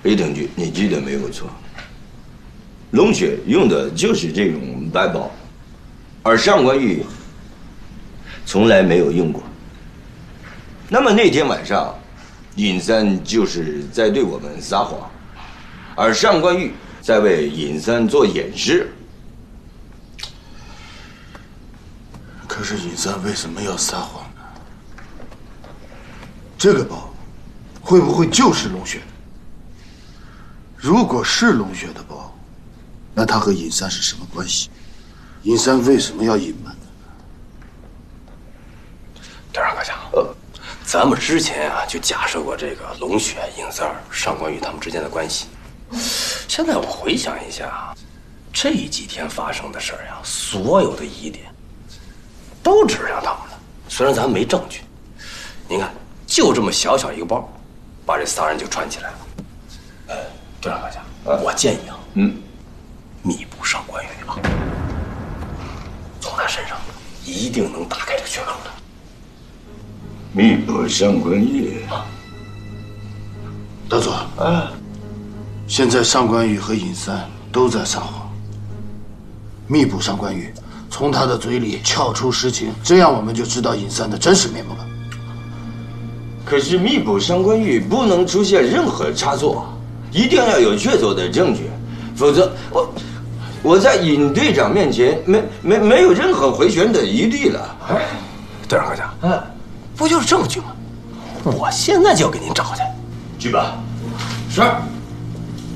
李同局，你记得没有错，龙血用的就是这种白宝，而上官玉从来没有用过。那么那天晚上，尹三就是在对我们撒谎，而上官玉在为尹三做掩饰。 可是尹三为什么要撒谎呢？这个包会不会就是龙血的？如果是龙血的包，那他和尹三是什么关系？尹三为什么要隐瞒呢？ 队长阁下，咱们之前啊就假设过这个龙血、尹三、上官玉他们之间的关系。现在我回想一下，这几天发生的事儿呀，所有的疑点都指向他们了。虽然咱们没证据，您看，就这么小小一个包，把这仨人就串起来了。队长阁下，我建议啊，密捕上官玉啊，从他身上一定能打开这个缺口的。 密捕上官玉啊，大佐现在上官玉和尹三都在撒谎，密捕上官玉，从他的嘴里撬出实情，这样我们就知道尹三的真实面目了。 可是密捕上官玉不能出现任何差错，一定要有确凿的证据，否则我在尹队长面前没有任何回旋的余地了。 队长阁下，不就是证据吗？我现在就给您找去。 去吧。 是。